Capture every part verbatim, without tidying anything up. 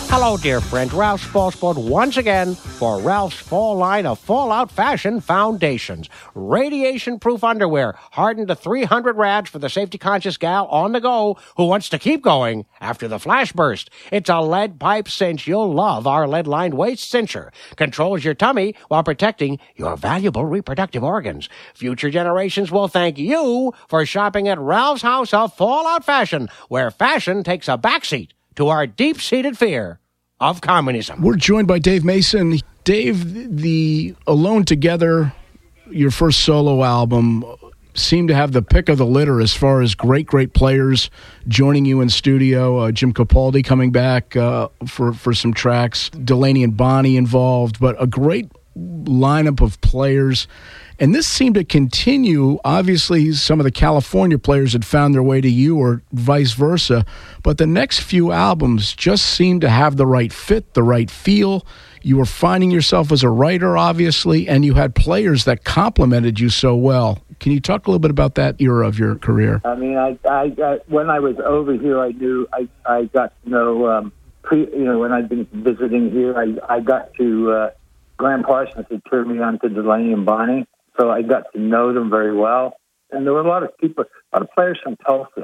Hello, dear friend. Ralph Spalsboard once again for Ralph's fall line of Fallout Fashion Foundations. Radiation-proof underwear, hardened to three hundred rads for the safety-conscious gal on the go who wants to keep going after the flash burst. It's a lead pipe cinch. You'll love our lead-lined waist cincher. Controls your tummy while protecting your valuable reproductive organs. Future generations will thank you for shopping at Ralph's House of Fallout Fashion, where fashion takes a backseat to our deep-seated fear of communism. We're joined by Dave Mason. Dave, the Alone Together, your first solo album, seemed to have the pick of the litter as far as great, great players joining you in studio. Uh, Jim Capaldi coming back uh, for, for some tracks. Delaney and Bonnie involved, but a great lineup of players. And this seemed to continue. Obviously, some of the California players had found their way to you or vice versa. But the next few albums just seemed to have the right fit, the right feel. You were finding yourself as a writer, obviously, and you had players that complemented you so well. Can you talk a little bit about that era of your career? I mean, I, I, I when I was over here, I knew I, I got to know, um, pre, you know, when I'd been visiting here, I, I got to, uh, Graham Parsons had turned me on to Delaney and Bonnie. So I got to know them very well. And there were a lot of people, a lot of players from Tulsa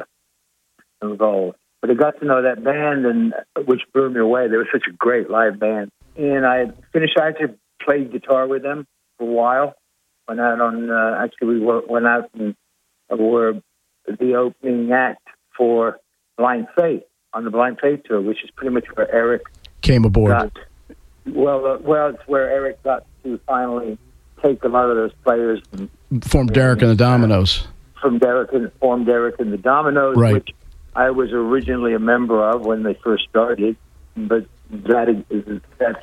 involved. But I got to know that band, and which blew me away. They were such a great live band. And I finished, I actually played guitar with them for a while. Went out on, uh, actually we went out and were the opening act for Blind Faith, on the Blind Faith tour, which is pretty much where Eric came aboard. Got, well, uh, well, it's where Eric got to finally take a lot of those players and formed Derek and the Dominoes. From Derek and formed Derek and the Dominoes, right. Which I was originally a member of when they first started, but that is that's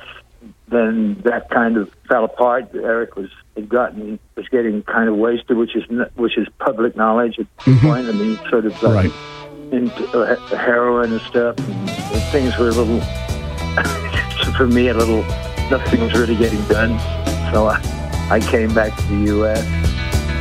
then that kind of fell apart. Eric was had gotten was getting kind of wasted, which is which is public knowledge at this mm-hmm. point. I mean, sort of like right. into uh, heroin and stuff, and, and things were a little for me a little. Nothing was really getting done, so I. I came back to the U S